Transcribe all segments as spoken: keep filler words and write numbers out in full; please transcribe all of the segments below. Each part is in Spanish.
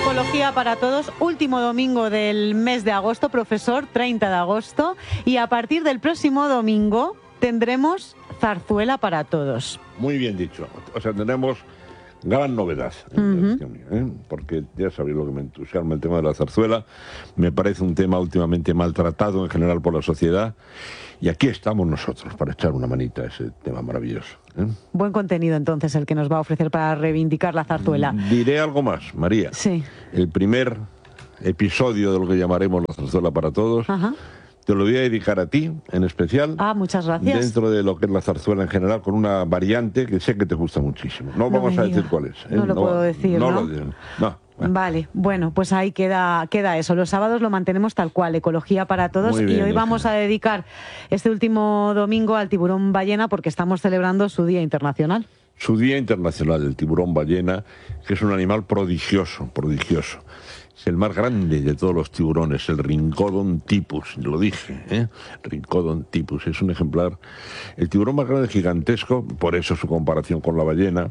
Ecología para Todos, último domingo del mes de agosto, profesor, treinta de agosto, y a partir del próximo domingo tendremos zarzuela para todos. Muy bien dicho. O sea, tenemos gran novedad, Uh-huh. ¿eh? Porque ya sabéis lo que me entusiasma el tema de la zarzuela. Me parece un tema últimamente maltratado en general por la sociedad. Y aquí estamos nosotros para echar una manita a ese tema maravilloso, ¿eh? Buen contenido entonces el que nos va a ofrecer para reivindicar la zarzuela. Diré algo más, María. Sí. El primer episodio de lo que llamaremos la zarzuela para todos, Ajá. te lo voy a dedicar a ti, en especial. Ah, muchas gracias. Dentro de lo que es la zarzuela en general, con una variante que sé que te gusta muchísimo. No, No vamos me a decir diga. cuál es. ¿eh? No lo puedo decir, no ¿no? Lo digo. No. Bueno. Vale, bueno, pues ahí queda, queda eso. Los sábados lo mantenemos tal cual, Ecología para Todos. Muy bien, y hoy hija. vamos a dedicar este último domingo al tiburón ballena porque estamos celebrando su Día Internacional. Su Día Internacional del Tiburón Ballena, que es un animal prodigioso, prodigioso. Es el más grande de todos los tiburones, el Rhincodon typus, lo dije, ¿eh? Rhincodon typus, es un ejemplar, el tiburón más grande, gigantesco, por eso su comparación con la ballena.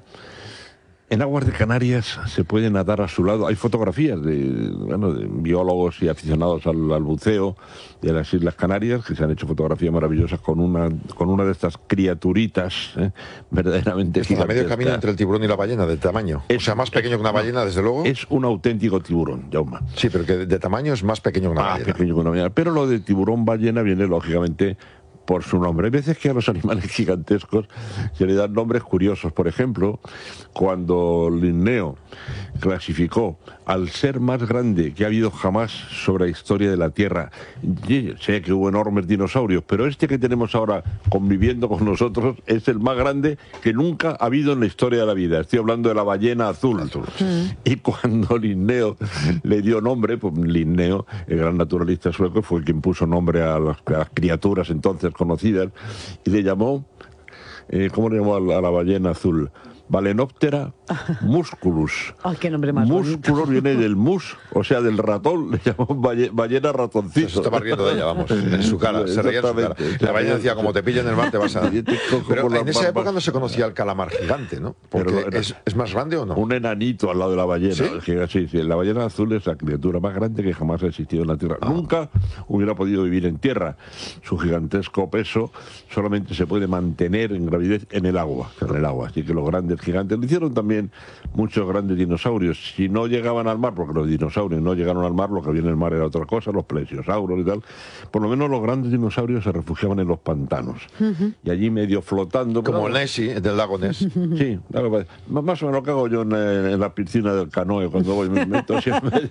En aguas de Canarias se puede nadar a su lado. Hay fotografías de, bueno, de biólogos y aficionados al, al buceo de las Islas Canarias, que se han hecho fotografías maravillosas con una, con una de estas criaturitas, ¿eh? verdaderamente Está a medio gigantescas. camino entre el tiburón y la ballena, de tamaño. Es- o sea, más pequeño que una ballena, desde luego. Es un auténtico tiburón, Jaume. Sí, pero que de, de tamaño es más pequeño que una Más ballena. pequeño que una ballena. Pero lo de tiburón ballena viene, lógicamente, por su nombre. Hay veces que a los animales gigantescos se le dan nombres curiosos. Por ejemplo, cuando Linneo clasificó al ser más grande que ha habido jamás sobre la historia de la Tierra, y sé que hubo enormes dinosaurios, pero este que tenemos ahora conviviendo con nosotros es el más grande que nunca ha habido en la historia de la vida. Estoy hablando de la ballena azul. Y cuando Linneo le dio nombre, pues Linneo, el gran naturalista sueco, fue quien puso nombre a las, a las criaturas entonces conocidas, y le llamó, eh, ¿cómo le llamó a la, a la ballena azul? Balenoptera musculus. Ay, qué nombre más bonito. Músculo viene del mus, o sea, del ratón, le llamó balle- ballena ratoncito. Se estaba riendo de ella, vamos, en su cara, se reía en su cara. Exactamente. La ballena decía, como te pillo en el mar te vas a... Yo te cojo Pero por las en esa barbas. época no se conocía el calamar gigante, ¿no? Porque Pero era- es, ¿es más grande o no? Un enanito al lado de la ballena. ¿Sí? Que- sí, sí, la ballena azul es la criatura más grande que jamás ha existido en la Tierra. Ah. Nunca hubiera podido vivir en tierra. Su gigantesco peso solamente se puede mantener en gravidez en el agua. En el agua. Así que los grandes gigantes lo hicieron también muchos grandes dinosaurios. Si no llegaban al mar, porque los dinosaurios no llegaron al mar, lo que había en el mar era otra cosa, los plesiosauros y tal. Por lo menos los grandes dinosaurios se refugiaban en los pantanos. Y allí medio flotando. Como pero- Nessie, del lago Ness. Sí, algo parecido. Más más o menos lo que hago yo en, eh, en la piscina del canoe cuando voy, me meto siempre.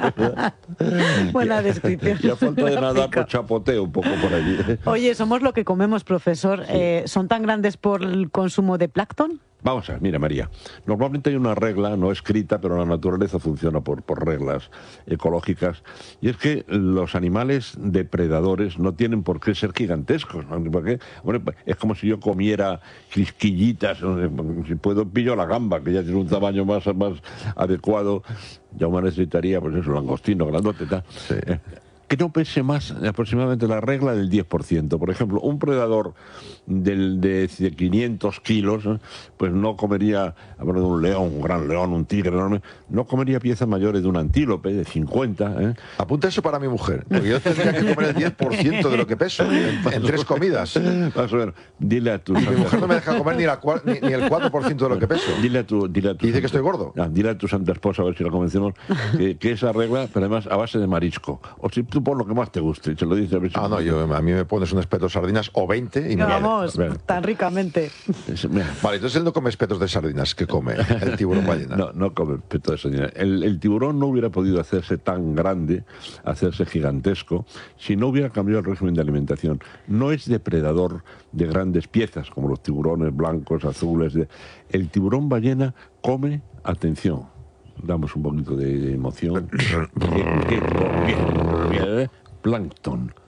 Buena descripción. Y a falta de nada, gráfica. pues chapoteo un poco por allí. Oye, somos lo que comemos, profesor. Eh, ¿Son tan grandes por el consumo de plancton? Vamos a ver, mira María, normalmente hay una regla no escrita, pero la naturaleza funciona por, por reglas ecológicas, y es que los animales depredadores no tienen por qué ser gigantescos, ¿no? ¿Por qué? Hombre, es como si yo comiera quisquillitas, no sé, si puedo pillo la gamba, que ya tiene un tamaño más, más adecuado, ya me necesitaría, pues eso, langostino, grandote, tal. Eh, que no pese más aproximadamente la regla del diez por ciento. Por ejemplo, un predador del, de, de quinientos kilos, ¿eh? pues no comería, hablando de un león, un gran león, un tigre enorme, no comería piezas mayores de un antílope de cincuenta. ¿eh? Apunta eso para mi mujer, porque yo tendría que comer el diez por ciento de lo que peso en, en tres comidas. Más o menos, dile a tu... Mi mujer no me deja comer ni, la cua- ni, ni el cuatro por ciento de lo que peso. Dile a tu, dile a tu Y dice que estoy gordo. Ah, dile a tu santa esposa, a ver si la convencemos, que, que esa regla, pero además a base de marisco. O si tú pon lo que más te guste, se lo dices a ver si... Ah, no, yo, a mí me pones un espeto de sardinas o veinte y me vale. Vamos, Vale. tan ricamente. Es- mira, Vale, entonces él no come espetos de sardinas, que come el tiburón ballena. No, no come peto de sardina. El, el tiburón no hubiera podido hacerse tan grande, hacerse gigantesco, si no hubiera cambiado el régimen de alimentación. No es depredador de grandes piezas, como los tiburones blancos, azules. de- El tiburón ballena come, atención, damos un poquito de emoción, que- que- que- plancton.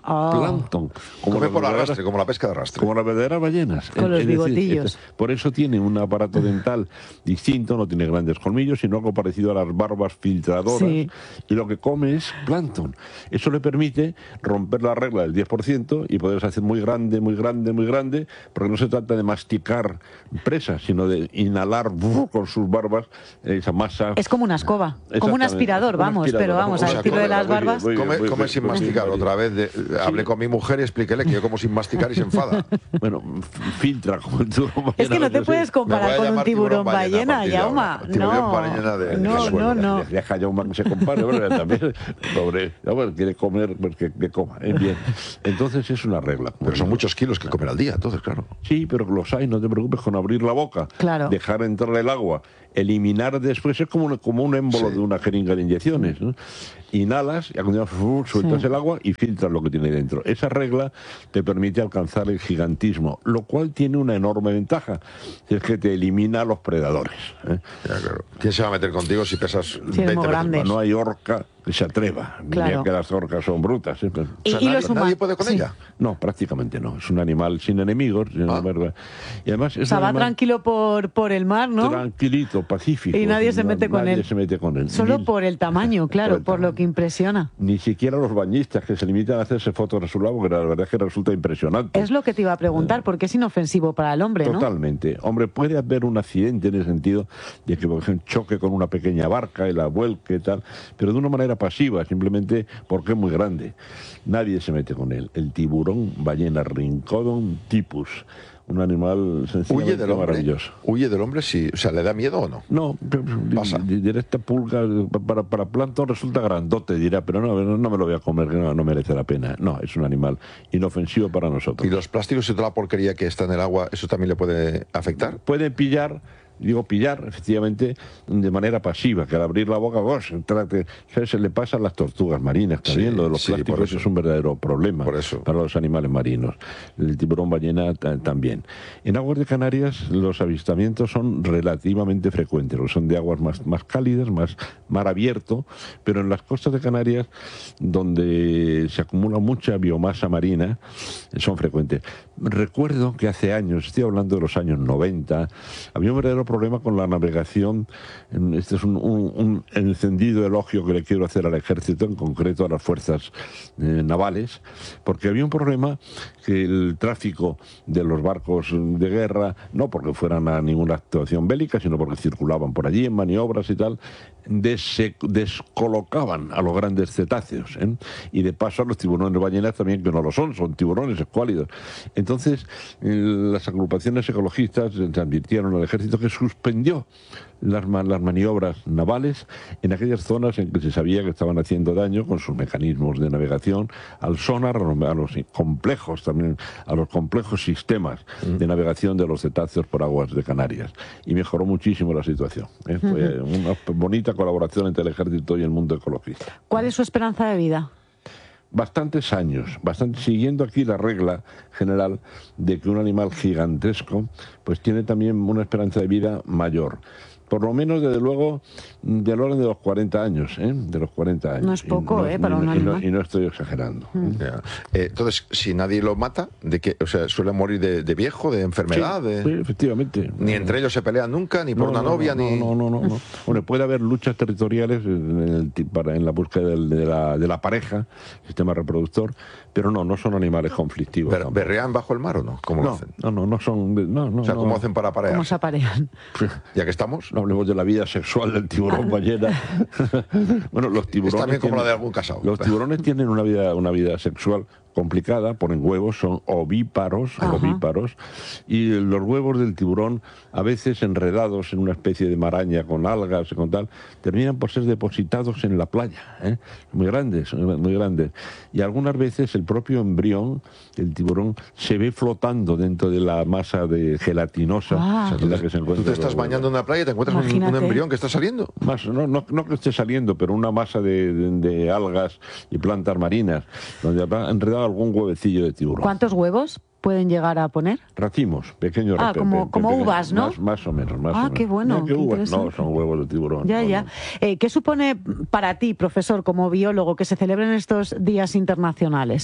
Oh. plancton. Come las por verdaderas- arrastre, como la pesca de arrastre. Como las verdaderas ballenas. Con los Es decir, bigotillos. es- por eso tiene un aparato dental distinto, no tiene grandes colmillos, sino algo parecido a las barbas filtradoras. Sí. Y lo que come es plancton. Eso le permite romper la regla del diez por ciento y poderse hacer muy grande, muy grande, muy grande, porque no se trata de masticar presas, sino de inhalar ¡buf! Con sus barbas esa masa. Es como una escoba, como un Exactamente, aspirador, como un vamos, aspirador, pero vamos, como al una estilo de escoba, las muy bien, barbas. muy bien, Come, muy come bien, sin muy bien. masticar. Otra vez de- hablé con mi mujer y expliquéle que yo como sin masticar y se enfada. Bueno, f- filtra como el tiburón Es que no te ballena, puedes sí. Me voy comparar a con un llamar tiburón tiburón ballena a ballena, partir de Yauma. ahora. Tiburón No, ballena de- no, de suelo. no, no. Deja a Yauma que se compare, bueno, también, pobre, ya, bueno, quiere comer, pues que, que coma, eh, bien. Entonces es una regla. como Pero son digo. muchos kilos que comer al día, entonces, claro. Sí, pero los hay, no te preocupes con abrir la boca, Claro. dejar entrar el agua, eliminar después, es como un, como un émbolo Sí. de una jeringa de inyecciones, ¿no? Inhalas y a continuación ¡fu! Sueltas Sí. el agua y filtras lo que tiene dentro. Esa regla te permite alcanzar el gigantismo, lo cual tiene una enorme ventaja, es que te elimina a los predadores, ¿eh? Ya, claro. ¿Quién se va a meter contigo si pesas Sí, es veinte muy veces grande. más? No hay orca que se atreva. Claro. Mira que las orcas son brutas. ¿eh? Pero- Y, O sea, y nadie, los humanos. nadie puede con sí. ella. No, prácticamente no. Es un animal sin enemigos. sin Ah. embargo. Y además es O sea, un va animal tranquilo por, por el mar, ¿no? tranquilito, pacífico. Y nadie se No- mete con nadie él. se mete con él. Solo Ni- por el tamaño, claro, el por lo tamaño. que impresiona. Ni siquiera los bañistas que se limitan a hacerse fotos a su lado, que la verdad es que resulta impresionante. Es lo que te iba a preguntar, porque es inofensivo para el hombre, ¿no? Totalmente. Hombre, puede haber un accidente en el sentido de que, por ejemplo, choque con una pequeña barca y la vuelque y tal, pero de una manera pasiva, simplemente porque es muy grande. Nadie se mete con él. El tiburón ballena Rhincodon typus, un animal Huye sencillamente del hombre. maravilloso. Huye del hombre, sí. O sea, ¿le da miedo o no? No, Pasa. di- diré esta pulga para, para plancton resulta grandote, dirá, pero no, no me lo voy a comer, que no, no merece la pena. No, es un animal inofensivo para nosotros. ¿Y los plásticos y toda la porquería que está en el agua, eso también le puede afectar? Puede pillar, digo pillar, efectivamente, de manera pasiva, que al abrir la boca, ¡oh! se, trate- ¿sabes? Se le pasa a las tortugas marinas también. Sí, Lo de los sí, por plásticos eso. es un verdadero problema Por eso. para los animales marinos. El tiburón ballena ta- también. En aguas de Canarias los avistamientos son relativamente frecuentes, porque son de aguas más, más cálidas, más mar abierto, pero en las costas de Canarias, donde se acumula mucha biomasa marina, eh, son frecuentes. Recuerdo que hace años, estoy hablando de los años noventa, había un verdadero problema con la navegación. Este es un, un- un encendido elogio que le quiero hacer al ejército, en concreto a las fuerzas eh, navales, porque había un problema que el tráfico de los barcos de guerra, no porque fueran a ninguna actuación bélica, sino porque circulaban por allí en maniobras y tal, des- descolocaban a los grandes cetáceos, ¿eh? Y de paso a los tiburones ballenas también, que no lo son, son tiburones escuálidos. Entonces, eh, las agrupaciones ecologistas se advirtieron al ejército que suspendió las, ma- las maniobras navales en aquellas zonas en que se sabía que estaban haciendo daño con sus mecanismos de navegación al sonar, a los, a los complejos también, a los complejos sistemas de navegación de los cetáceos por aguas de Canarias. Y mejoró muchísimo la situación, ¿eh? Fue una bonita colaboración entre el ejército y el mundo ecologista. ¿Cuál es su esperanza de vida? Bastantes años, bastante, siguiendo aquí la regla general de que un animal gigantesco pues tiene también una esperanza de vida mayor. Por lo menos, desde luego, del orden de los cuarenta años, ¿eh? De los cuarenta años. No es poco, Y ¿eh? Para y un y animal. y no estoy exagerando. ¿eh? Ya. Eh, entonces, si nadie lo mata, ¿de qué? O sea, suele morir de, de viejo, de enfermedad, Sí, de... sí, efectivamente. Ni entre ellos se pelean nunca, ni por No, una no, novia, no, ni... No, no, no, no. Bueno, puede haber luchas territoriales en, el ti- para- en la búsqueda del- de, la, de la pareja, sistema reproductor, pero no, no son animales conflictivos. Ber- tampoco. ¿Berrean bajo el mar o no? ¿Cómo lo No, hacen? no, no, no son... de- No, no, O sea, ¿cómo no. hacen para ¿Cómo parear? se aparean? Ya que estamos, No hablemos de la vida sexual del tiburón ballena. Bueno, los tiburones... es también como tienen- la de algún casado. Los tiburones tienen una vida, una vida sexual complicada, ponen huevos, son ovíparos, Ajá. ovíparos, y los huevos del tiburón, a veces enredados en una especie de maraña con algas y con tal, terminan por ser depositados en la playa, ¿eh? Muy grandes, muy grandes. Y algunas veces el propio embrión del tiburón se ve flotando dentro de la masa de gelatinosa Ah. en la que se Tú encuentra. te estás bañando en una playa y te encuentras un, un Imagínate. embrión que está saliendo. Más, no, no, no que esté saliendo, pero una masa de, de- de algas y plantas marinas, donde habrá enredado algún huevecillo de tiburón. ¿Cuántos huevos pueden llegar a poner? Racimos, pequeños. Ah, pe- como- pe- como pequeños, uvas, ¿no? Más, más o menos. Más Ah, o menos. qué bueno, No, ¿qué qué uvas? No, interesante. son huevos de tiburón. Ya, no, ya. no. Eh, ¿Qué supone para ti, profesor, como biólogo, que se celebren estos días internacionales?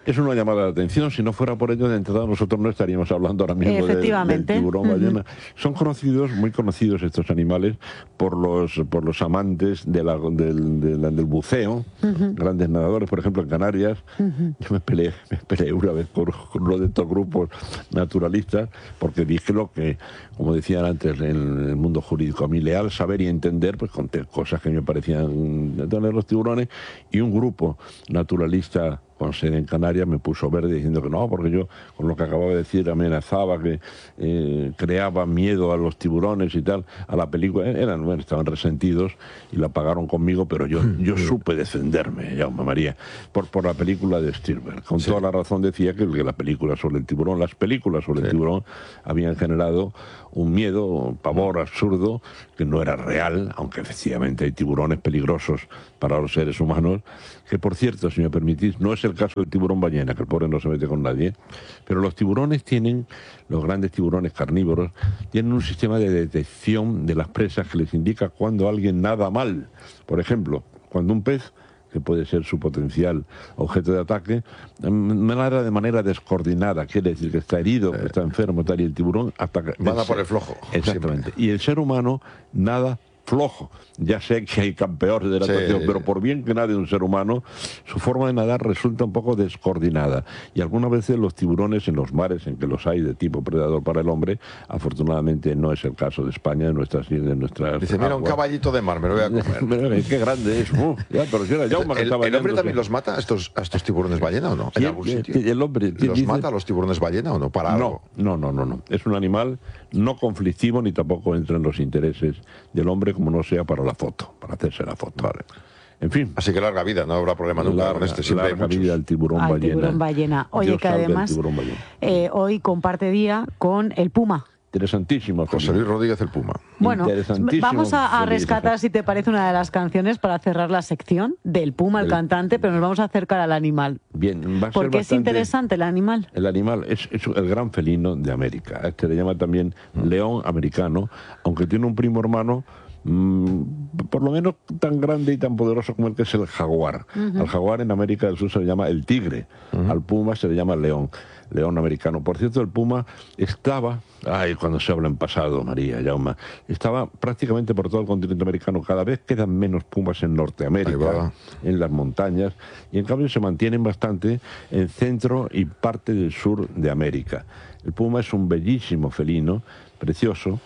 Es una llamada de atención. Si no fuera por ello, de entrada nosotros no estaríamos hablando ahora mismo del, del tiburón ballena. Uh-huh. Son conocidos, muy conocidos estos animales por los por los amantes de la, del, de la, del buceo, uh-huh. grandes nadadores, por ejemplo en Canarias. Uh-huh. Yo me peleé, me peleé una vez con, con uno de estos grupos naturalistas porque dije lo que, como decían antes en el mundo jurídico, a mí leal, saber y entender, pues conté cosas que me parecían de tener los tiburones, y un grupo naturalista con sede en Canarias me puso verde diciendo que no, porque yo con lo que acababa de decir amenazaba, que eh, creaba miedo a los tiburones y tal, a la película. Eran, bueno, estaban resentidos y la pagaron conmigo, pero yo, yo supe defenderme, Jaume María, por, por la película de Spielberg. Con sí. toda la razón decía que, que la película sobre el tiburón, las películas sobre sí. el tiburón habían generado un miedo, un pavor absurdo que no era real, aunque efectivamente hay tiburones peligrosos para los seres humanos, que por cierto, si me permitís, no es el caso del tiburón ballena, que el pobre no se mete con nadie, pero los tiburones tienen, los grandes tiburones carnívoros, tienen un sistema de detección de las presas que les indica cuando alguien nada mal. Por ejemplo, cuando un pez, que puede ser su potencial objeto de ataque, nada de manera descoordinada, quiere decir que está herido, que está enfermo, tal, y el tiburón ataca. Nada por el flojo. Exactamente. Siempre. Y el ser humano nada flojo. Ya sé que hay campeones de natación, sí. pero por bien que nade un ser humano, su forma de nadar resulta un poco descoordinada. Y algunas veces los tiburones en los mares en que los hay de tipo predador para el hombre, afortunadamente no es el caso de España, de nuestras de nuestras Dice, mira, aguas. Un caballito de mar, me lo voy a comer. Qué grande es. Uh, ya, pero si era Jaume que el, estaba ¿El hombre también los mata a estos, a estos tiburones ballena o no? ¿En algún sitio? El hombre, ¿Los dice, mata a los tiburones ballena o no? Para no, algo. no, no, no, no. Es un animal no conflictivo ni tampoco entra en los intereses del hombre, como no sea para la foto, para hacerse la foto. Vale. En fin. Así que larga vida, no habrá problema nunca larga, con este. Siempre larga hay muchos. vida al tiburón al ballena. Tiburón ballena. Oye, Dios que además eh, hoy comparte día con el puma. Interesantísimo. José Luis Rodríguez el Puma. Bueno, vamos a, a rescatar, si te parece, una de las canciones para cerrar la sección del Puma, el, el cantante, pero nos vamos a acercar al animal. Bien, va a ser porque bastante, es interesante el animal. El animal es, es el gran felino de América. A este le llama también mm. león americano, aunque tiene un primo hermano por lo menos tan grande y tan poderoso como el que es el jaguar. Uh-huh. Al jaguar en América del Sur se le llama el tigre, uh-huh. al puma se le llama león, león americano. Por cierto, el puma estaba, ay, cuando se habla en pasado, María, Jaume, estaba prácticamente por todo el continente americano. Cada vez quedan menos pumas en Norteamérica, en las montañas, y en cambio se mantienen bastante en centro y parte del sur de América. El puma es un bellísimo felino, precioso,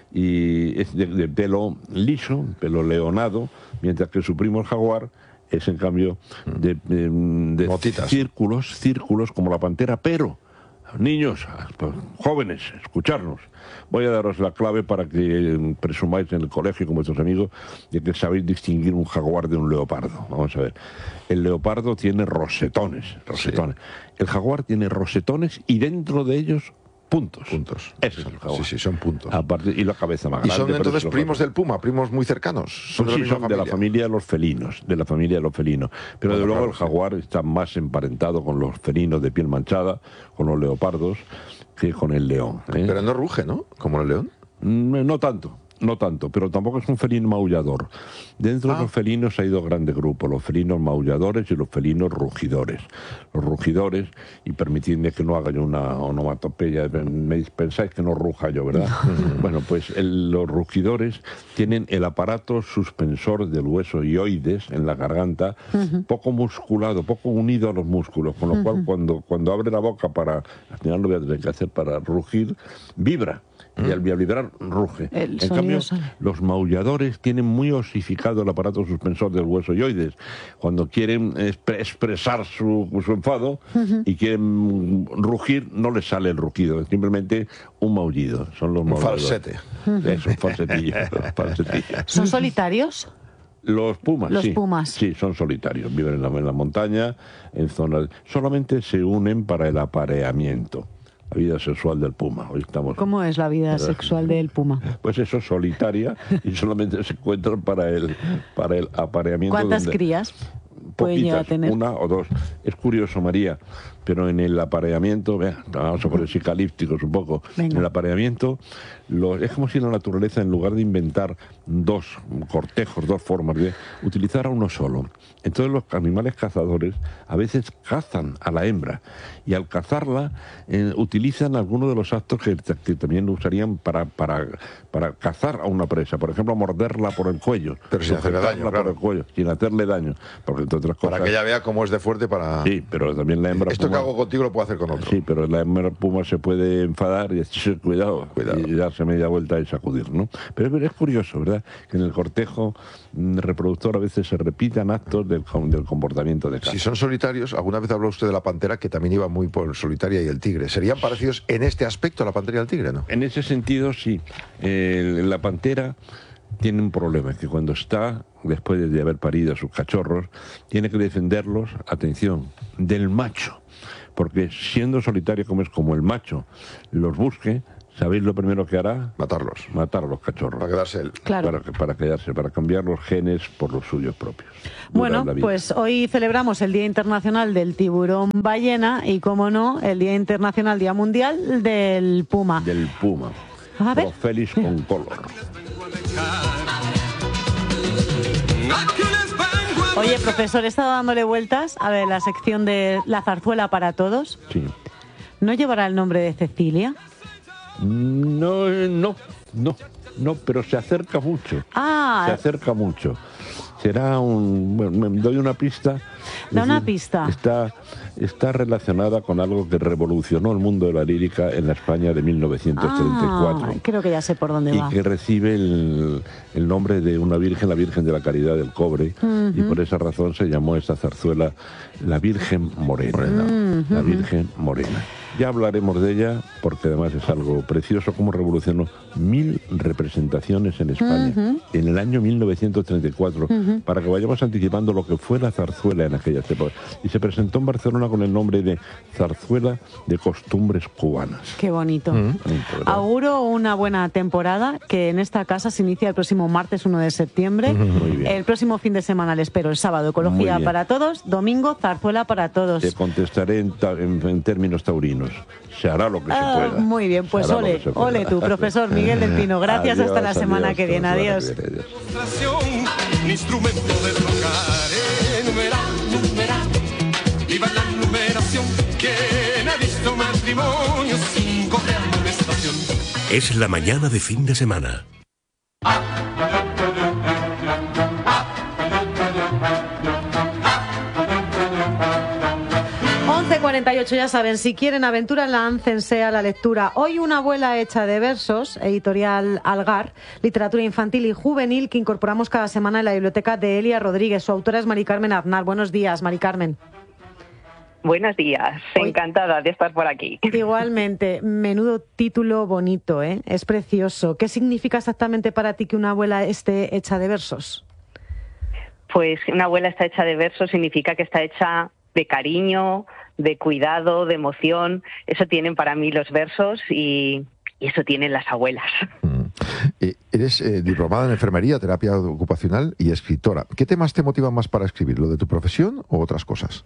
y es de, de pelo liso, pelo leonado, mientras que su primo el jaguar es en cambio de, de, de círculos, círculos como la pantera, pero niños, jóvenes, escucharnos. Voy a daros la clave para que presumáis en el colegio con vuestros amigos de que sabéis distinguir un jaguar de un leopardo. Vamos a ver. El leopardo tiene rosetones, rosetones. Sí. El jaguar tiene rosetones y dentro de ellos puntos. Puntos. Ese es el jaguar. Sí, sí, son puntos. Aparte, y la cabeza más grande. ¿Y son entonces primos del puma, primos muy cercanos? ¿Son, pues de, sí, son de la familia de los felinos, de la familia de los felinos. Pero bueno, de luego claro, el jaguar sí. está más emparentado con los felinos de piel manchada, con los leopardos, que con el león. ¿eh? Pero no ruge, ¿no? Como el león. No, no tanto. No tanto, pero tampoco es un felino maullador. Dentro ah. de los felinos hay dos grandes grupos, los felinos maulladores y los felinos rugidores. Los rugidores, y permitidme que no haga yo una onomatopeya, me pensáis que no ruja yo, ¿verdad? Bueno, pues el, los rugidores tienen el aparato suspensor del hueso hioides en la garganta, uh-huh. poco musculado, poco unido a los músculos, con lo uh-huh. cual cuando, cuando abre la boca para, al final lo voy a tener que hacer para rugir, vibra. Y al vibrar ruge. El en cambio, sale. Los maulladores tienen muy osificado el aparato suspensor del hueso hioides. Cuando quieren exp- expresar su, su enfado uh-huh. y quieren rugir, no les sale el rugido, es simplemente un maullido. Son los un maulladores. falsete. Es un falsetillo. falsetillo. ¿Son solitarios? Los pumas, Los sí. pumas. Sí, son solitarios. Viven en la, en la montaña, en zonas. Solamente se unen para el apareamiento. La vida sexual del puma. Hoy estamos, ¿cómo es la vida ¿verdad? sexual del puma? Pues eso, solitaria, y solamente se encuentran para el, para el apareamiento. ¿Cuántas donde, crías pueden llegar a tener? Una o dos. Es curioso, María, pero en el apareamiento, vea, vamos a poner psicalípticos un poco, Venga. en el apareamiento, lo, es como si la naturaleza, en lugar de inventar dos cortejos, dos formas de utilizar a uno solo. Entonces los animales cazadores a veces cazan a la hembra y al cazarla eh, utilizan algunos de los actos que, que también usarían para, para, para cazar a una presa, por ejemplo, morderla por el cuello, pero sin hacerle daño, por claro. el cuello, sin hacerle daño, porque entre otras cosas, para que ella vea cómo es de fuerte para... Sí, pero también la hembra Esto puma, que hago contigo lo puedo hacer con otro. Sí, pero la hembra puma se puede enfadar y decir, cuidado, Cuidado. y darse media vuelta y sacudir, ¿no? Pero es, es curioso, ¿verdad?, que en el cortejo mm, reproductor a veces se repitan actos del, del comportamiento de caza. Si son solitarios, alguna vez habló usted de la pantera, que también iba muy por solitaria, y el tigre. ¿Serían parecidos en este aspecto a la pantera y al tigre, no? En ese sentido, sí. Eh, la pantera tiene un problema, es que cuando está, después de haber parido a sus cachorros, tiene que defenderlos, atención, del macho. Porque siendo solitaria como es, como el macho los busque, ¿sabéis lo primero que hará? Matarlos. Matar a los cachorros. Para quedarse él. Claro. Para, que- para quedarse, para cambiar los genes por los suyos propios. Bueno, Durar la vida. pues hoy celebramos el Día Internacional del Tiburón Ballena y, como no, el Día Internacional, Día Mundial del Puma. Del puma. A ver. Profelis concolor. Oye, profesor, he estado dándole vueltas a ver la sección de la zarzuela para todos. Sí. ¿No llevará el nombre de Cecilia? No, eh, no, no, no, pero se acerca mucho. Se Ah, acerca mucho. Será un... Bueno, me doy una pista. Da Es una decir, pista. Está, está relacionada con algo que revolucionó el mundo de la lírica en la España de mil novecientos treinta y cuatro. ah, creo que ya sé por dónde Y va. que recibe el, el nombre de una virgen, la Virgen de la Caridad del Cobre, y por esa razón se llamó esta zarzuela la Virgen Morena. La Virgen Morena. Ya hablaremos de ella, porque además es algo precioso, como revolucionó mil representaciones en España en el año mil novecientos treinta y cuatro, para que vayamos anticipando lo que fue la zarzuela en aquellas épocas. Y se presentó en Barcelona con el nombre de Zarzuela de Costumbres Cubanas. Qué bonito. Bonito, ¿verdad? Auguro una buena temporada, que en esta casa se inicia el próximo martes uno de septiembre. Muy bien. El próximo fin de semana le espero, el sábado, Muy Ecología bien. para todos, domingo, zarzuela para todos. Te contestaré en, ta- en- en términos taurinos. Se hará lo que Ah, se pueda. muy bien, pues Se hará lo ole, que se pueda. ole tú, profesor Miguel del Pino. Gracias, Adiós, hasta la semana adiós, que viene. hasta la semana Adiós. que viene, adiós. Frustración, un instrumento de tocar, enumerar, numerar, viva la numeración. ¿Quién ha visto matrimonios sin correr amonestación? Es la mañana de fin de semana. once cuarenta y ocho, ya saben, si quieren aventura, láncense a la lectura. Hoy una abuela hecha de versos, editorial Algar, literatura infantil y juvenil, que incorporamos cada semana en la biblioteca de Elia Rodríguez. Su autora es Mari Carmen Aznar. Buenos días, Mari Carmen. Buenos días, Hoy- encantada de estar por aquí. Igualmente, menudo título bonito, ¿eh? Es precioso. ¿Qué significa exactamente para ti que una abuela esté hecha de versos? Pues una abuela está hecha de versos significa que está hecha de cariño, de cuidado, de emoción. Eso tienen para mí los versos y, y eso tienen las abuelas. Mm. Eh, eres eh, diplomada en enfermería, terapia ocupacional y escritora. ¿Qué temas te motivan más para escribir? ¿Lo de tu profesión o otras cosas?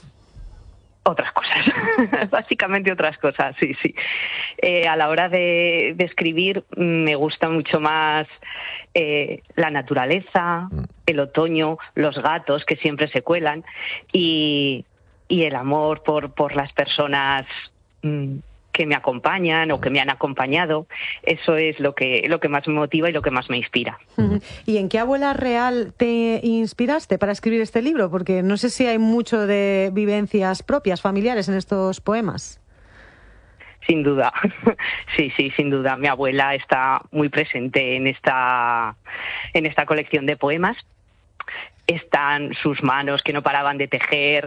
Otras cosas, básicamente otras cosas, sí, sí. Eh, a la hora de, de escribir me gusta mucho más eh, la naturaleza, el otoño, los gatos que siempre se cuelan y, y el amor por, por las personas mm, que me acompañan o que me han acompañado. Eso es lo que, lo que más me motiva y lo que más me inspira. ¿Y en qué abuela real te inspiraste para escribir este libro? Porque no sé si hay mucho de vivencias propias, familiares en estos poemas. Sin duda, sí, sí, sin duda. Mi abuela está muy presente en esta, en esta colección de poemas. Están sus manos que no paraban de tejer,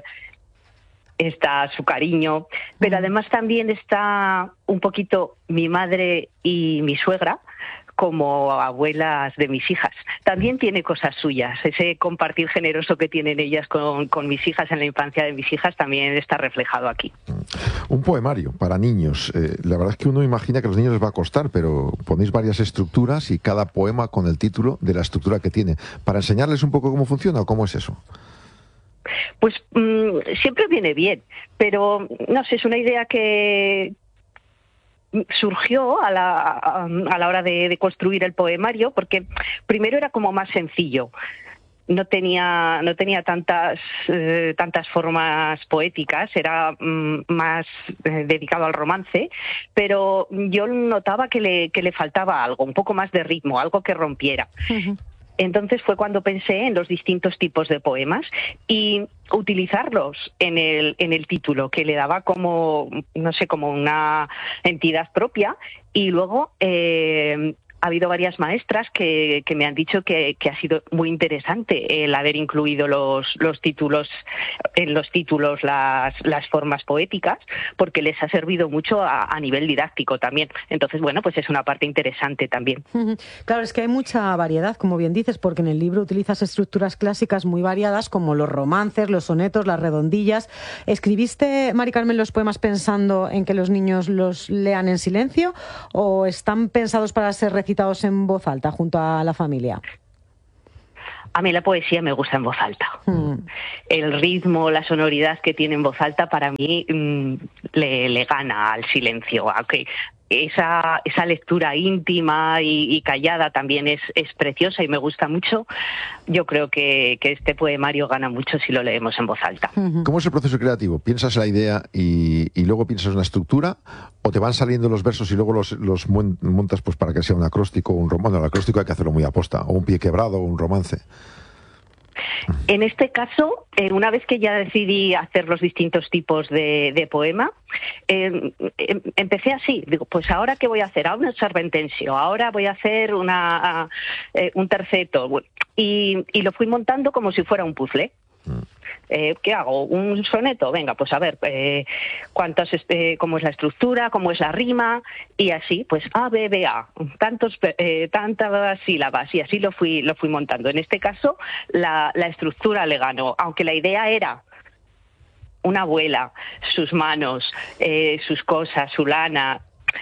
está su cariño, pero además también está un poquito mi madre y mi suegra como abuelas de mis hijas. También tiene cosas suyas. Ese compartir generoso que tienen ellas con, con mis hijas en la infancia de mis hijas también está reflejado aquí. Un poemario para niños. Eh, la verdad es que uno imagina que a los niños les va a costar, pero ponéis varias estructuras y cada poema con el título de la estructura que tiene. ¿Para enseñarles un poco cómo funciona o cómo es eso? Pues mmm, siempre viene bien, pero no sé, es una idea que surgió a la, a la hora de, de construir el poemario, porque primero era como más sencillo. No tenía no tenía tantas eh, tantas formas poéticas, era mm, más eh, dedicado al romance, pero yo notaba que le que le faltaba algo, un poco más de ritmo, algo que rompiera. Uh-huh. Entonces fue cuando pensé en los distintos tipos de poemas y utilizarlos en el en el título, que le daba como, no sé, como una entidad propia, y luego eh, ha habido varias maestras que, que me han dicho que, que ha sido muy interesante el haber incluido los, los títulos, en los títulos las, las formas poéticas, porque les ha servido mucho a, a nivel didáctico también. Entonces, bueno, pues es una parte interesante también. Claro, es que hay mucha variedad, como bien dices, porque en el libro utilizas estructuras clásicas muy variadas, como los romances, los sonetos, las redondillas. ¿Escribiste, Mari Carmen, los poemas pensando en que los niños los lean en silencio o están pensados para ser recitados en voz alta junto a la familia? A mí la poesía me gusta en voz alta. Mm. El ritmo, la sonoridad que tiene en voz alta para mí mmm, le, le gana al silencio. Aunque esa, esa lectura íntima y, y callada también es, es preciosa y me gusta mucho. Yo creo que, que este poemario gana mucho si lo leemos en voz alta. ¿Cómo es el proceso creativo? ¿Piensas la idea y, y luego piensas una estructura? ¿O te van saliendo los versos y luego los, los montas pues para que sea un acróstico o un romance? Bueno, el acróstico hay que hacerlo muy aposta, o un pie quebrado o un romance. En este caso, eh, una vez que ya decidí hacer los distintos tipos de, de poema, eh, eh, empecé así. Digo, pues ahora ¿qué voy a hacer? Ahora un sarventensio, ahora voy a hacer una, eh, un terceto. Y, y lo fui montando como si fuera un puzzle. Eh, ¿Qué hago? ¿Un soneto? Venga, pues a ver, eh, cuántas, eh, cómo es la estructura, cómo es la rima, y así, pues A, B, B, A, tantos, eh, tantas sílabas, y así lo fui, lo fui montando. En este caso, la, la estructura le ganó, aunque la idea era una abuela, sus manos, eh, sus cosas, su lana.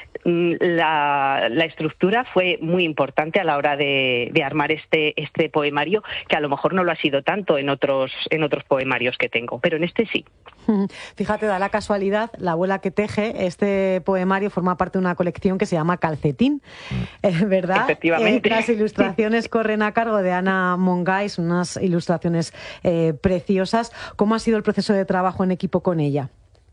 La, la estructura fue muy importante a la hora de, de armar este, este poemario, que a lo mejor no lo ha sido tanto en otros, en otros poemarios que tengo, pero en este sí. Fíjate, da la casualidad, La abuela que teje, este poemario forma parte de una colección que se llama Calcetín, eh, ¿verdad? Efectivamente. Eh, las ilustraciones corren a cargo de Ana Mongais, unas ilustraciones eh, preciosas. ¿Cómo ha sido el proceso de trabajo en equipo con ella?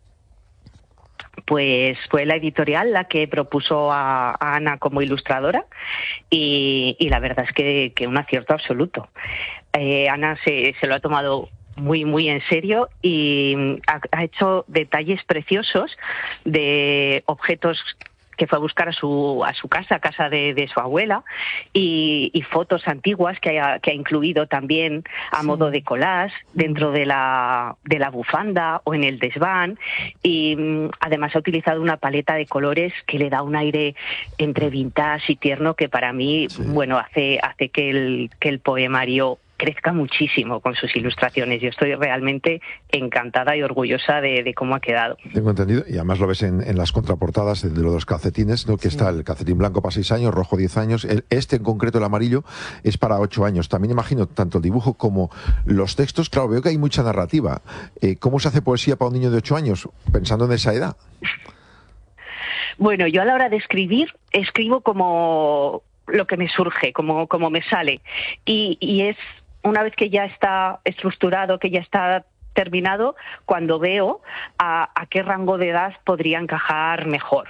Pues fue la editorial la que propuso a, a Ana como ilustradora y, y la verdad es que, que un acierto absoluto. Eh, Ana se, se lo ha tomado muy, muy en serio y ha, ha hecho detalles preciosos de objetos que fue a buscar a su a su casa, casa de, de su abuela, y, y fotos antiguas que ha, que ha incluido también a sí. modo de collage dentro de la de la bufanda o en el desván, y además ha utilizado una paleta de colores que le da un aire entre vintage y tierno que para mí, sí. bueno, hace hace que el que el poemario crezca muchísimo con sus ilustraciones. Yo estoy realmente encantada y orgullosa de, de cómo ha quedado. Tengo entendido, y además lo ves en, en las contraportadas de, de los calcetines, ¿no? Que sí. está el calcetín blanco para seis años, rojo diez años, el, este en concreto, el amarillo, es para ocho años. También imagino tanto el dibujo como los textos. Claro, veo que hay mucha narrativa. Eh, ¿Cómo se hace poesía para un niño de ocho años, pensando en esa edad? Bueno, yo a la hora de escribir, escribo como lo que me surge, como, como me sale. Y, y es una vez que ya está estructurado, que ya está terminado, cuando veo a, a qué rango de edad podría encajar mejor.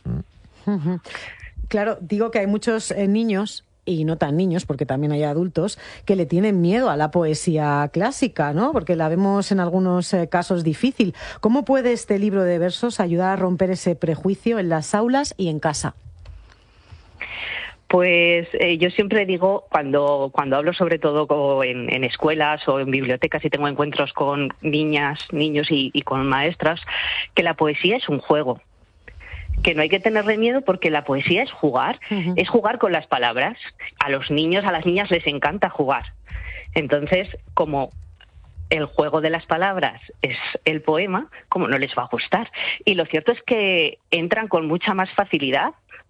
Claro, digo que hay muchos eh, niños, y no tan niños, porque también hay adultos, que le tienen miedo a la poesía clásica, ¿no? Porque la vemos en algunos eh, casos difícil. ¿Cómo puede este libro de versos ayudar a romper ese prejuicio en las aulas y en casa? Pues eh, yo siempre digo, cuando cuando hablo sobre todo en, en escuelas o en bibliotecas y tengo encuentros con niñas, niños y, y con maestras, que la poesía es un juego, que no hay que tenerle miedo porque la poesía es jugar, uh-huh. es jugar con las palabras. A los niños, a las niñas les encanta jugar. Entonces, como el juego de las palabras es el poema, como no les va a gustar. Y lo cierto es que entran con mucha más facilidad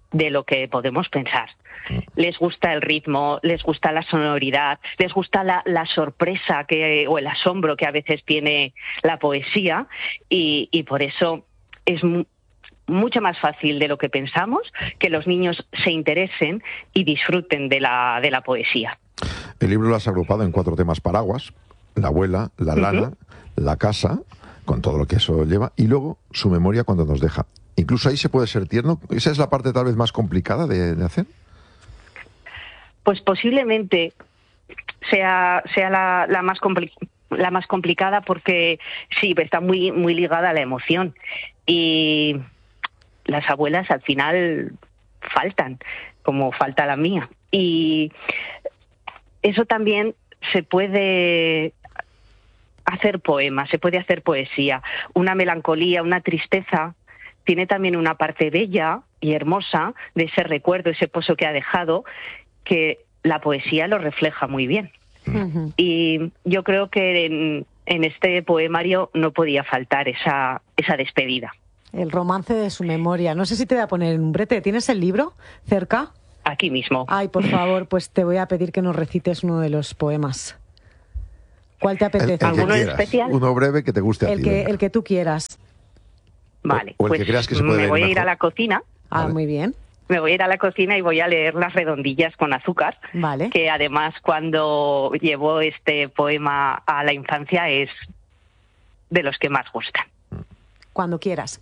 de lo que podemos pensar. Les gusta el ritmo, les gusta la sonoridad, les gusta la, la sorpresa que, o el asombro que a veces tiene la poesía y, y por eso es mu- mucho más fácil de lo que pensamos que los niños se interesen y disfruten de la, de la poesía. El libro lo has agrupado en cuatro temas paraguas: la abuela, la lana, uh-huh. la casa, con todo lo que eso lleva, y luego su memoria cuando nos deja. Incluso ahí se puede ser tierno. ¿Esa es la parte tal vez más complicada de, de hacer? Pues posiblemente sea, sea la, la, más compli- la más complicada porque sí, está muy, muy ligada a la emoción. Y las abuelas al final faltan, como falta la mía. Y eso también se puede hacer poemas, se puede hacer poesía. Una melancolía, una tristeza, tiene también una parte bella y hermosa de ese recuerdo, ese pozo que ha dejado, que la poesía lo refleja muy bien. Uh-huh. Y yo creo que en, en este poemario no podía faltar esa, esa despedida. El romance de su memoria. No sé si te voy a poner en un brete. ¿Tienes el libro cerca? Aquí mismo. Ay, por favor, pues te voy a pedir que nos recites uno de los poemas. ¿Cuál te apetece? El, el ¿Alguno quieras, especial? Uno breve que te guste a el ti. Que, el que tú quieras. Vale, o, o el pues que creas que se puede me voy a ir mejor. a la cocina. Ah, vale. Muy bien. Me voy a ir a la cocina y voy a leer Las redondillas con azúcar, vale. que además cuando llevo este poema a la infancia es de los que más gustan. Cuando quieras.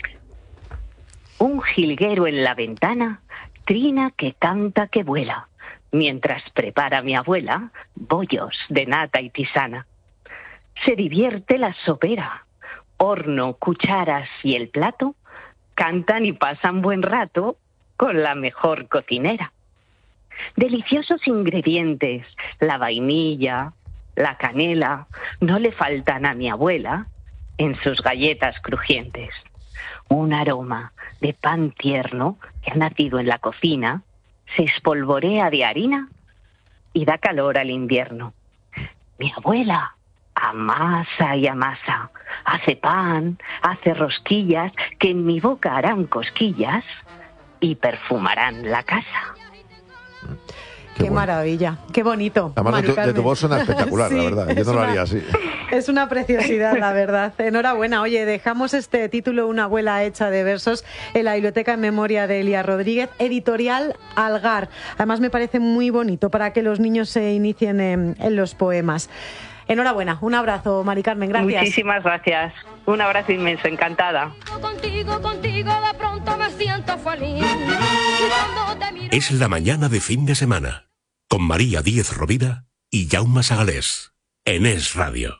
Un jilguero en la ventana trina que canta que vuela, mientras prepara mi abuela bollos de nata y tisana. Se divierte la sopera, horno, cucharas y el plato, cantan y pasan buen rato con la mejor cocinera. Deliciosos ingredientes, la vainilla, la canela, no le faltan a mi abuela en sus galletas crujientes. Un aroma de pan tierno que ha nacido en la cocina se espolvorea de harina y da calor al invierno. Mi abuela amasa y amasa, hace pan, hace rosquillas que en mi boca harán cosquillas y perfumarán la casa. Qué, Qué bueno. maravilla, qué bonito. Además, de tu, de tu voz suena espectacular, sí, la verdad. Yo no lo haría así. Es una preciosidad, la verdad. Enhorabuena. Oye, dejamos este título, Una abuela hecha de versos, en la Biblioteca en Memoria de Elia Rodríguez, editorial Algar. Además, me parece muy bonito para que los niños se inicien en, en los poemas. Enhorabuena. Un abrazo, Mari Carmen. Gracias. Muchísimas gracias. Un abrazo inmenso. Encantada. Contigo, contigo, de pronto me siento feliz. Es la mañana de fin de semana, con María Díez Rovira y Jaume Sagalés, en Es Radio.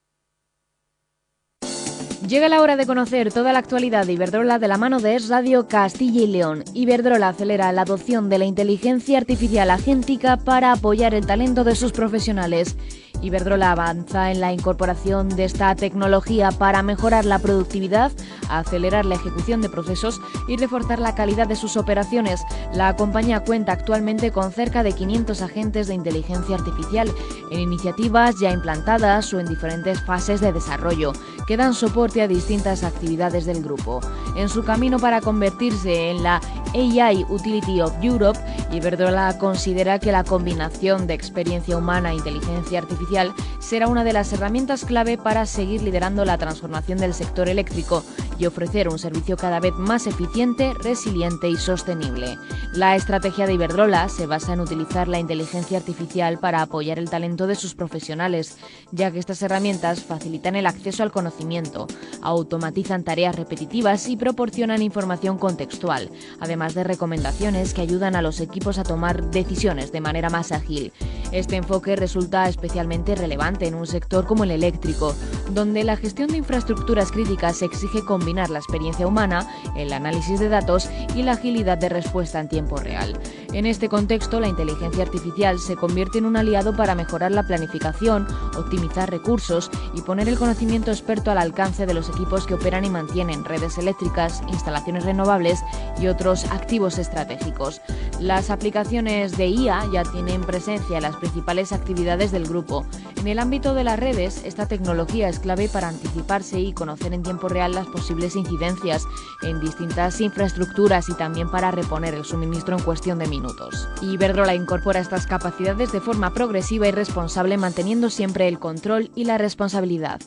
Llega la hora de conocer toda la actualidad de Iberdrola de la mano de Es Radio Castilla y León. Iberdrola acelera la adopción de la inteligencia artificial agéntica para apoyar el talento de sus profesionales. Iberdrola avanza en la incorporación de esta tecnología para mejorar la productividad, acelerar la ejecución de procesos y reforzar la calidad de sus operaciones. La compañía cuenta actualmente con cerca de quinientos agentes de inteligencia artificial en iniciativas ya implantadas o en diferentes fases de desarrollo, que dan soporte a distintas actividades del grupo. En su camino para convertirse en la A I Utility of Europe, Iberdrola considera que la combinación de experiencia humana e inteligencia artificial será una de las herramientas clave para seguir liderando la transformación del sector eléctrico y ofrecer un servicio cada vez más eficiente, resiliente y sostenible. La estrategia de Iberdrola se basa en utilizar la inteligencia artificial para apoyar el talento de sus profesionales, ya que estas herramientas facilitan el acceso al conocimiento, automatizan tareas repetitivas y proporcionan información contextual, además de recomendaciones que ayudan a los equipos a tomar decisiones de manera más ágil. Este enfoque resulta especialmente relevante en un sector como el eléctrico, donde la gestión de infraestructuras críticas exige combinar la experiencia humana, el análisis de datos y la agilidad de respuesta en tiempo real. En este contexto, la inteligencia artificial se convierte en un aliado para mejorar la planificación, optimizar recursos y poner el conocimiento experto al alcance de los equipos que operan y mantienen redes eléctricas, instalaciones renovables y otros activos estratégicos. Las aplicaciones de I A ya tienen presencia en las principales actividades del grupo. En el ámbito de las redes, esta tecnología es clave para anticiparse y conocer en tiempo real las posibles posibles incidencias en distintas infraestructuras y también para reponer el suministro en cuestión de minutos. Iberdrola incorpora estas capacidades de forma progresiva y responsable, manteniendo siempre el control y la responsabilidad.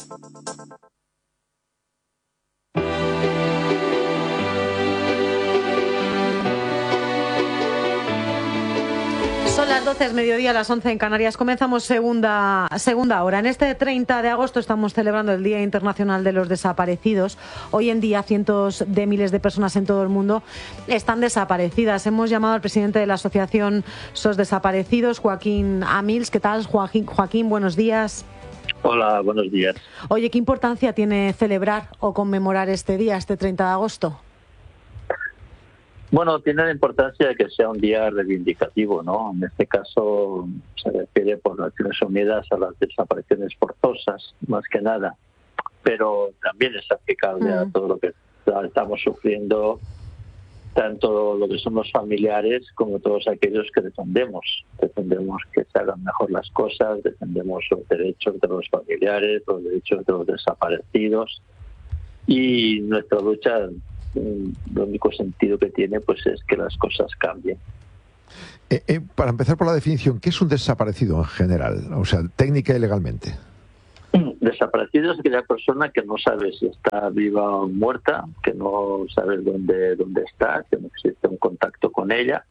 Son las doce, es mediodía, a las once en Canarias. Comenzamos segunda, segunda hora. En este treinta de agosto estamos celebrando el Día Internacional de los Desaparecidos. Hoy en día cientos de miles de personas en todo el mundo están desaparecidas. Hemos llamado al presidente de la asociación S O S Desaparecidos, Joaquín Amils. ¿Qué tal, Joaquín? Joaquín, buenos días. Hola, buenos días. Oye, ¿qué importancia tiene celebrar o conmemorar este día, este treinta de agosto? Bueno, tiene la importancia de que sea un día reivindicativo, ¿no? En este caso se refiere por Naciones Unidas a las desapariciones forzosas, más que nada, pero también es aplicable mm. a todo lo que estamos sufriendo, tanto lo que son los familiares como todos aquellos que defendemos. Defendemos que se hagan mejor las cosas, defendemos los derechos de los familiares, los derechos de los desaparecidos, y nuestra lucha, lo único sentido que tiene pues es que las cosas cambien. Eh, eh, para empezar por la definición, ¿qué es un desaparecido en general? O sea, técnica y legalmente. Desaparecido es aquella persona que no sabe si está viva o muerta, que no sabe dónde, dónde está, que no existe un contacto con ella,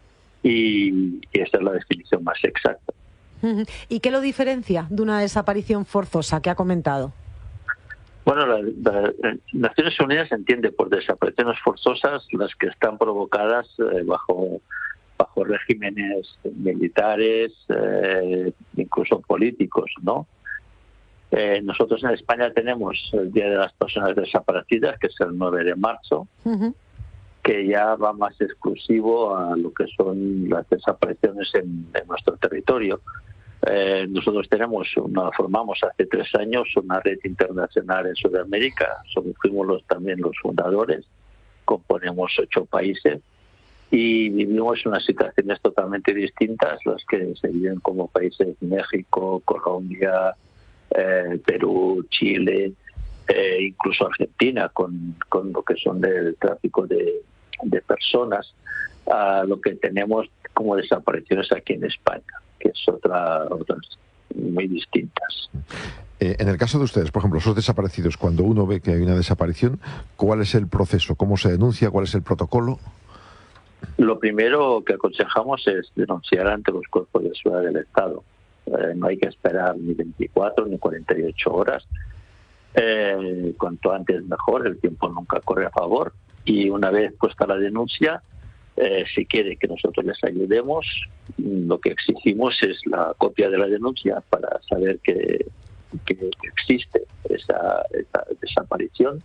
y, y esa es la definición más exacta. ¿Y qué lo diferencia de una desaparición forzosa que ha comentado? Bueno, las la, la Naciones Unidas entiende por desapariciones forzosas las que están provocadas eh, bajo bajo regímenes militares, eh, incluso políticos, ¿no? Eh, nosotros en España tenemos el Día de las Personas Desaparecidas, que es el nueve de marzo, uh-huh. que ya va más exclusivo a lo que son las desapariciones en, en nuestro territorio. Eh, nosotros tenemos una, formamos hace tres años una red internacional en Sudamérica, somos, fuimos los, también los fundadores, componemos ocho países y vivimos unas situaciones totalmente distintas, las que se viven como países México, Colombia, eh, Perú, Chile, eh, incluso Argentina, con, con lo que son del tráfico de, de personas, a lo que tenemos como desapariciones aquí en España, que es otra, otras muy distintas. Eh, en el caso de ustedes, por ejemplo, esos desaparecidos, cuando uno ve que hay una desaparición, ¿cuál es el proceso? ¿Cómo se denuncia? ¿Cuál es el protocolo? Lo primero que aconsejamos es denunciar ante los cuerpos de seguridad del Estado. Eh, no hay que esperar ni veinticuatro ni cuarenta y ocho horas. Eh, cuanto antes mejor, el tiempo nunca corre a favor. Y una vez puesta la denuncia, Eh, si quiere que nosotros les ayudemos, lo que exigimos es la copia de la denuncia para saber que, que existe esa, esa desaparición,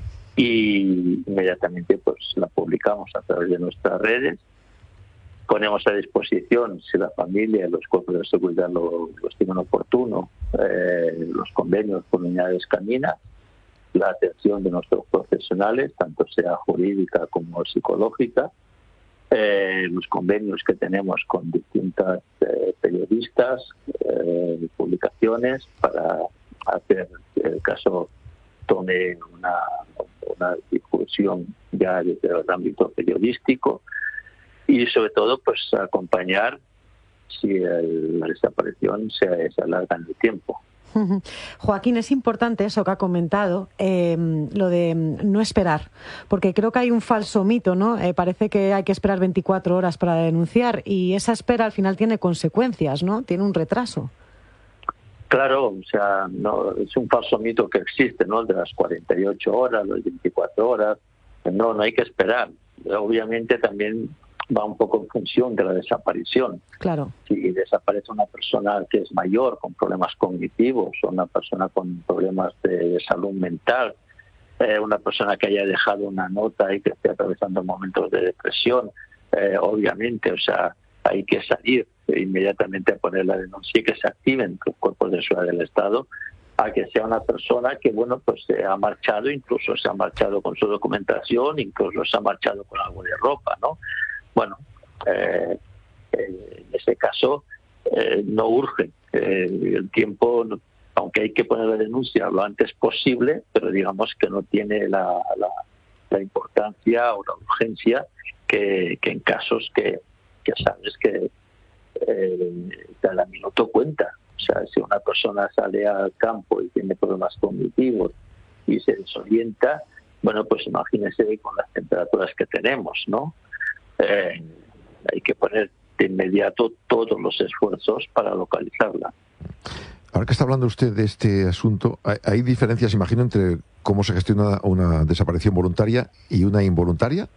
y inmediatamente pues la publicamos a través de nuestras redes. Ponemos a disposición, si la familia y los cuerpos de seguridad lo, lo estiman oportuno, eh, los convenios con unidades caninas, la atención de nuestros profesionales, tanto sea jurídica como psicológica, Eh, los convenios que tenemos con distintas eh, periodistas, eh, publicaciones, para hacer que el caso tome una, una difusión ya desde el ámbito periodístico, y sobre todo pues acompañar si el, la desaparición se, se alarga en el tiempo. Joaquín, es importante eso que ha comentado, eh, lo de no esperar, porque creo que hay un falso mito, ¿no? Eh, parece que hay que esperar veinticuatro horas para denunciar, y esa espera al final tiene consecuencias, ¿no? Tiene un retraso. Claro, o sea, no es un falso mito que existe, ¿no? De las cuarenta y ocho horas, las veinticuatro horas. No, no hay que esperar. Obviamente también va un poco en función de la desaparición. Claro. Si desaparece una persona que es mayor, con problemas cognitivos, o una persona con problemas de, de salud mental, eh, una persona que haya dejado una nota y que esté atravesando momentos de depresión, eh, obviamente, o sea, hay que salir inmediatamente a poner la denuncia y que se activen los cuerpos de seguridad del Estado, a que sea una persona que, bueno, pues se ha marchado, incluso se ha marchado con su documentación, incluso se ha marchado con algo de ropa, ¿no? Bueno, eh, en ese caso eh, no urge. Eh, el tiempo aunque hay que poner la denuncia lo antes posible, pero digamos que no tiene la, la, la importancia o la urgencia que, que en casos que, que sabes que eh, cada minuto cuenta. O sea, si una persona sale al campo y tiene problemas cognitivos y se desorienta, bueno, pues imagínese con las temperaturas que tenemos, ¿no? Eh, hay que poner de inmediato todos los esfuerzos para localizarla. Ahora que está hablando usted de este asunto, ¿hay, hay diferencias, imagino, entre cómo se gestiona una desaparición voluntaria y una involuntaria?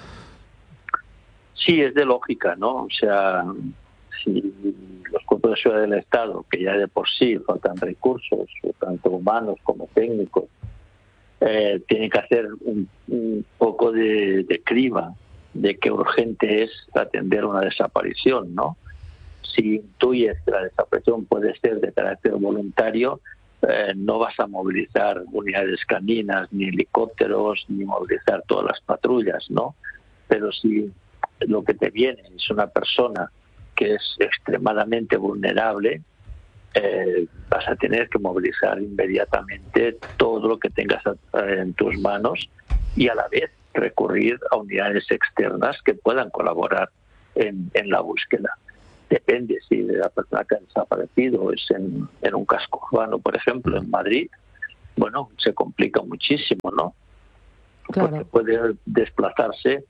Sí, es de lógica, ¿no? O sea, si los cuerpos de seguridad del Estado, que ya de por sí faltan recursos, tanto humanos como técnicos, eh, tienen que hacer un, un poco de, de criba de qué urgente es atender una desaparición, ¿no? Si intuyes que la desaparición puede ser de carácter voluntario, eh, no vas a movilizar unidades caninas, ni helicópteros, ni movilizar todas las patrullas, ¿no? Pero si lo que te viene es una persona que es extremadamente vulnerable, eh, vas a tener que movilizar inmediatamente todo lo que tengas en tus manos y a la vez recurrir a unidades externas que puedan colaborar en, en la búsqueda. Depende si la persona que ha desaparecido es en, en un casco urbano, por ejemplo, en Madrid, bueno, se complica muchísimo, ¿no? Claro. Porque puede desplazarse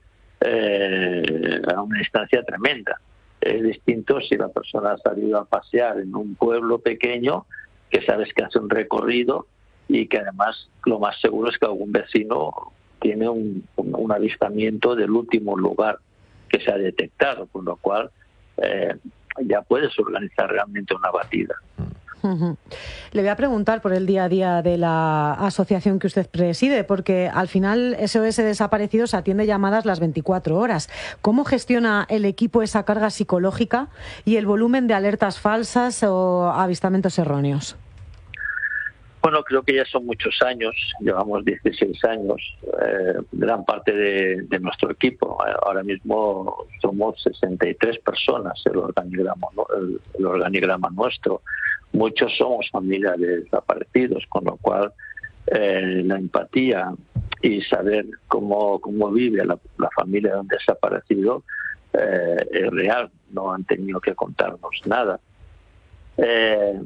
eh, a una distancia tremenda. Es distinto si la persona ha salido a pasear en un pueblo pequeño, que sabes que hace un recorrido y que además lo más seguro es que algún vecino tiene un, un, un avistamiento del último lugar que se ha detectado, con lo cual eh, ya puedes organizar realmente una batida. Uh-huh. Le voy a preguntar por el día a día de la asociación que usted preside, porque al final S O S Desaparecidos atiende llamadas las veinticuatro horas. ¿Cómo gestiona el equipo esa carga psicológica y el volumen de alertas falsas o avistamientos erróneos? Bueno, creo que ya son muchos años, llevamos dieciséis años, eh, gran parte de, de nuestro equipo. Ahora mismo somos sesenta y tres personas el organigrama, el, el organigrama nuestro. Muchos somos familia de desaparecidos, con lo cual eh, la empatía y saber cómo, cómo vive la, la familia de un desaparecido eh, es real, no han tenido que contarnos nada. Eh,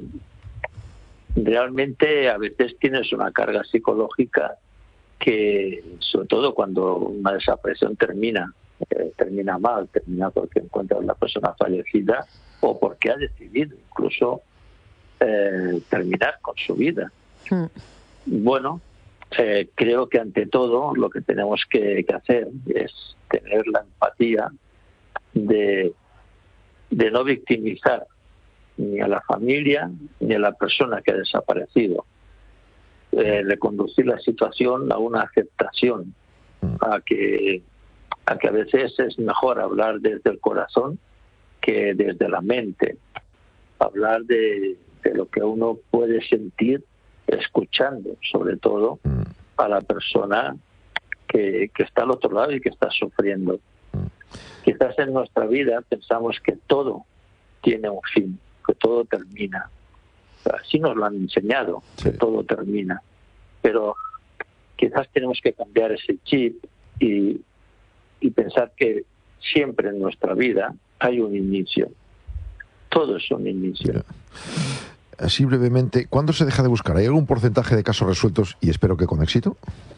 realmente a veces tienes una carga psicológica que, sobre todo cuando una desaparición termina, eh, termina mal, termina porque encuentra a una persona fallecida o porque ha decidido incluso eh, terminar con su vida. Mm. Bueno, eh, creo que ante todo lo que tenemos que, que hacer es tener la empatía de, de no victimizar ni a la familia ni a la persona que ha desaparecido, eh, de conducir la situación a una aceptación, a que a que a veces es mejor hablar desde el corazón que desde la mente, hablar de, de lo que uno puede sentir escuchando, sobre todo a la persona que, que está al otro lado y que está sufriendo. Quizás en nuestra vida pensamos que todo tiene un fin, que todo termina. Así nos lo han enseñado, sí, que todo termina. Pero quizás tenemos que cambiar ese chip y, y pensar que siempre en nuestra vida hay un inicio. Todo es un inicio. Así brevemente, ¿cuándo se deja de buscar? ¿Hay algún porcentaje de casos resueltos y espero que con éxito?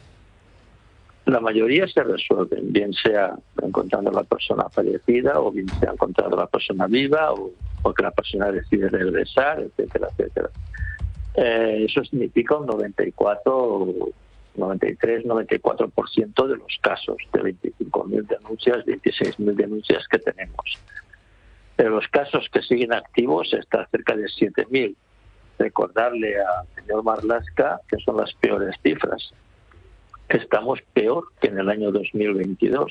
La mayoría se resuelven, bien sea encontrando a la persona fallecida o bien sea encontrando a la persona viva o porque la persona decide regresar, etcétera, etcétera. Eh, eso significa un noventa y cuatro, noventa y tres, noventa y cuatro por ciento de los casos, de veinticinco mil denuncias, veintiséis mil denuncias que tenemos. Pero los casos que siguen activos está cerca de siete mil. Recordarle al señor Marlaska que son las peores cifras. Estamos peor que en el año dos mil veintidós.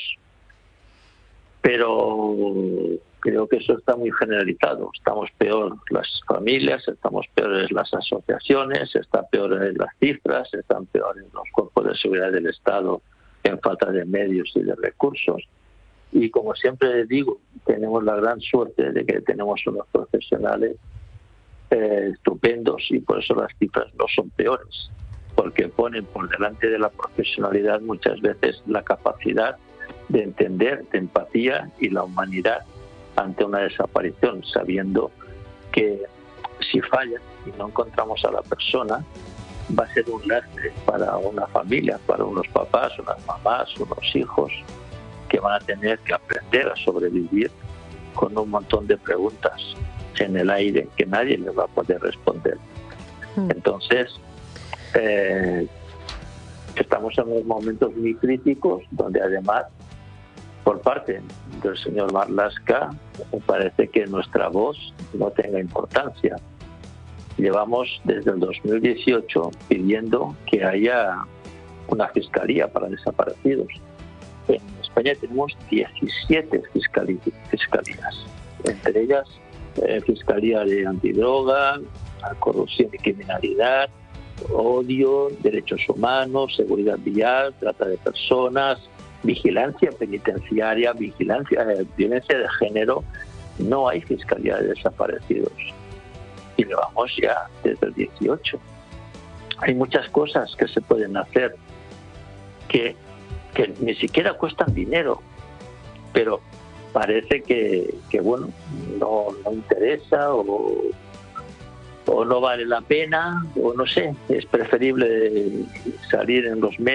Pero creo que eso está muy generalizado. Estamos peor las familias, estamos peores las asociaciones, están peores las cifras, están peores los cuerpos de seguridad del Estado en falta de medios y de recursos. Y como siempre digo, tenemos la gran suerte de que tenemos unos profesionales eh, estupendos, y por eso las cifras no son peores, porque ponen por delante de la profesionalidad muchas veces la capacidad de entender, de empatía y la humanidad ante una desaparición, sabiendo que si falla y no encontramos a la persona, va a ser un lastre para una familia, para unos papás, unas mamás, unos hijos, que van a tener que aprender a sobrevivir con un montón de preguntas en el aire que nadie les va a poder responder. Entonces, eh, estamos en unos momentos muy críticos donde además, por parte del señor Marlaska, me parece que nuestra voz no tenga importancia. Llevamos desde el dos mil dieciocho pidiendo que haya una fiscalía para desaparecidos. En España tenemos diecisiete fiscali- fiscalías, entre ellas eh, Fiscalía de Antidroga, Corrupción y Criminalidad, Odio, Derechos Humanos, Seguridad Vial, Trata de Personas, Vigilancia Penitenciaria, vigilancia, eh, Violencia de Género. No hay Fiscalía de Desaparecidos. Y lo vamos ya desde el dieciocho. Hay muchas cosas que se pueden hacer que, que ni siquiera cuestan dinero, pero parece que, que bueno, no, no interesa o, o no vale la pena, o no sé, es preferible salir en los medios